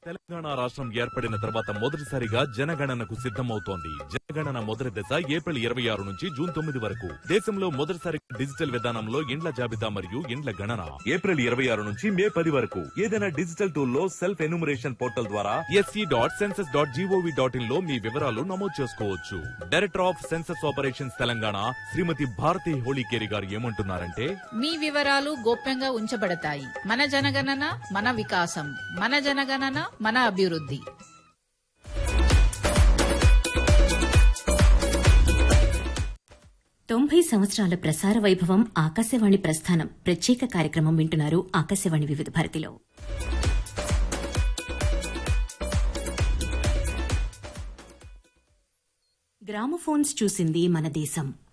తెలంగాణ రాష్ట్రం ఏర్పడిన తర్వాత మొదటిసారిగా జనగణనకు సిద్ధమవుతోంది. జనగణన మొదటి దశ ఏప్రిల్ 26 నుంచి జూన్ 9 వరకు. దేశంలో మొదటిసారి డిజిటల్ విధానంలో ఇండ్ల జాబితా మరియు ఇండ్ల గణన ఏప్రిల్ 26 నుంచి మే 10 వరకు. ఏదైనా డిజిటల్ టూల్ లో సెల్ఫ్ ఎన్యూమరేషన్ పోర్టల్ ద్వారా sc.census.gov.in లో మీ వివరాలు నమోదు చేసుకోవచ్చు. Director of census operations Telangana శ్రీమతి భారతి హోళీకేరి గారు ఏమంటున్నారంటే, మీ వివరాలు గోప్యంగా ఉంచబడతాయి. మన జనగణన మన వికాసం, మన జనగణన మన అభివృద్ధి. తొంభై సంవత్సరాల ప్రసార వైభవం ఆకాశవాణి ప్రస్థానం ప్రత్యేక కార్యక్రమం వింటున్నారు ఆకాశవాణి వివిధ భారతిలో. గ్రామోఫోన్స్ చూసింది మన దేశం.